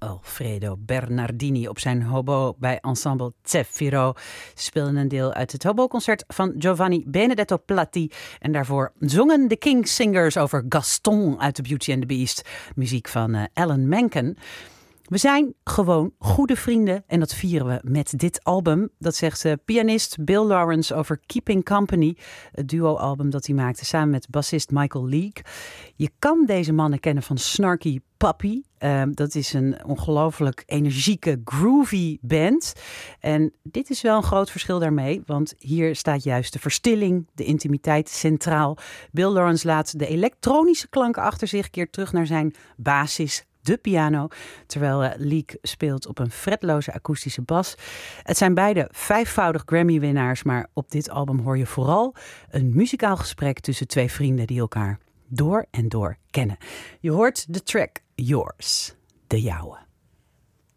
Alfredo Bernardini op zijn hobo bij ensemble Zeffiro. Ze speelden een deel uit het hoboconcert van Giovanni Benedetto Platti. En daarvoor zongen de King's Singers over Gaston uit The Beauty and the Beast. Muziek van Alan Menken. We zijn gewoon goede vrienden en dat vieren we met dit album. Dat zegt pianist Bill Lawrence over Keeping Company. Het duo-album dat hij maakte samen met bassist Michael Leake. Je kan deze mannen kennen van Snarky Puppy. Dat is een ongelooflijk energieke, groovy band. En dit is wel een groot verschil daarmee. Want hier staat juist de verstilling, de intimiteit centraal. Bill Lawrence laat de elektronische klanken achter zich, keert terug naar zijn basis, de piano, terwijl Leake speelt op een fretloze akoestische bas. Het zijn beide 5-voudig Grammy-winnaars, maar op dit album hoor je vooral een muzikaal gesprek tussen twee vrienden die elkaar door en door kennen. Je hoort de track Yours, de jouwe.